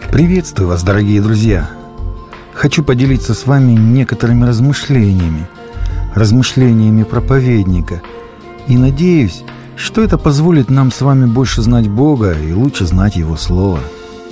Приветствую вас, дорогие друзья! Хочу поделиться с вами некоторыми размышлениями проповедника. И надеюсь, что это позволит нам с вами больше знать Бога и лучше знать Его Слово.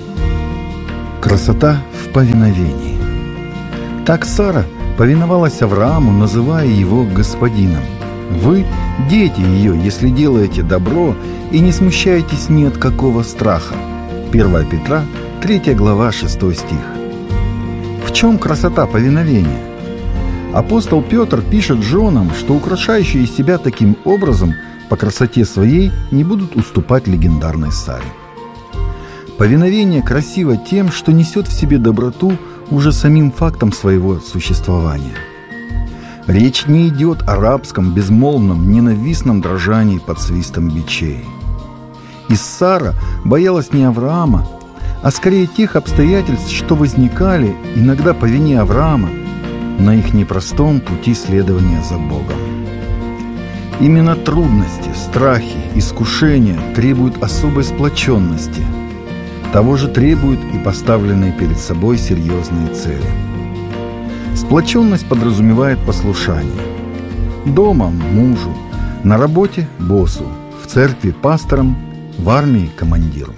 Красота в повиновении. Так Сара повиновалась Аврааму, называя его господином. Вы – дети ее, если делаете добро и не смущаетесь ни от какого страха. 1 Петра, 3 глава, 6 стих. В чем красота повиновения? Апостол Петр пишет женам, что украшающие себя таким образом по красоте своей не будут уступать легендарной Саре. Повиновение красиво тем, что несет в себе доброту уже самим фактом своего существования. Речь не идет о рабском, безмолвном, ненавистном дрожании под свистом бичей. И Сара боялась не Авраама, а скорее тех обстоятельств, что возникали иногда по вине Авраама на их непростом пути следования за Богом. Именно трудности, страхи, искушения требуют особой сплоченности. Того же требуют и поставленные перед собой серьезные цели. Сплоченность подразумевает послушание. Дома – мужу, на работе – боссу, в церкви – пастором, в армии – командиру.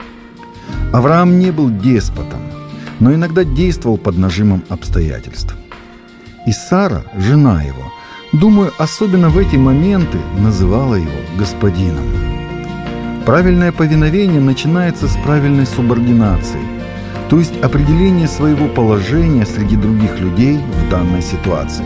Авраам не был деспотом, но иногда действовал под нажимом обстоятельств. И Сара, жена его, думаю, особенно в эти моменты называла его господином. Правильное повиновение начинается с правильной субординации, то есть определения своего положения среди других людей в данной ситуации.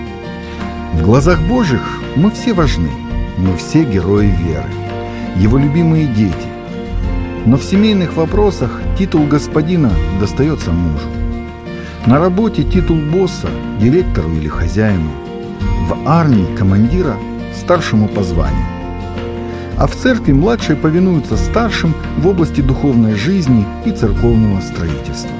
В глазах Божьих мы все важны, мы все герои веры, Его любимые дети. Но в семейных вопросах титул господина достается мужу. На работе титул босса – директору или хозяину. В армии – командира – старшему по званию. А в церкви младшие повинуются старшим в области духовной жизни и церковного строительства.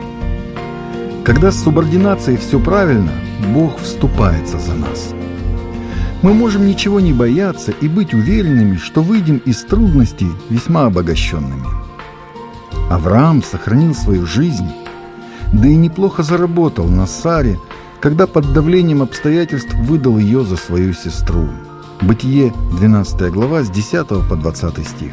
Когда с субординацией все правильно, Бог вступается за нас. Мы можем ничего не бояться и быть уверенными, что выйдем из трудностей весьма обогащенными. Авраам сохранил свою жизнь, да и неплохо заработал на Саре, когда под давлением обстоятельств выдал ее за свою сестру. Бытие, 12 глава, с 10 по 20 стих.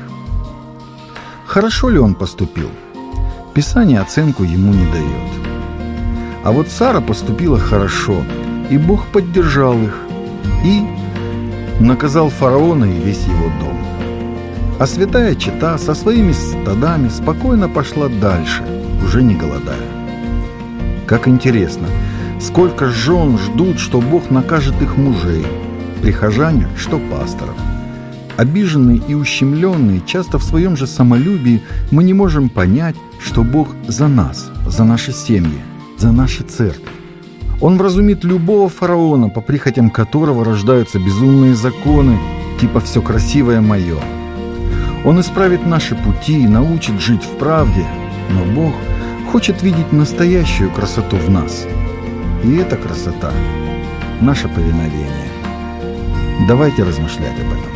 Хорошо ли он поступил? Писание оценку ему не дает. А вот Сара поступила хорошо, и Бог поддержал их, и наказал фараона и весь его дом. А святая чета со своими стадами спокойно пошла дальше, уже не голодая. Как интересно, сколько жен ждут, что Бог накажет их мужей, прихожане, что пасторов. Обиженные и ущемленные, часто в своем же самолюбии, мы не можем понять, что Бог за нас, за наши семьи, за наши церкви. Он вразумит любого фараона, по прихотям которого рождаются безумные законы, типа «все красивое мое». Он исправит наши пути и научит жить в правде, но Бог хочет видеть настоящую красоту в нас. И эта красота – наше повиновение. Давайте размышлять об этом.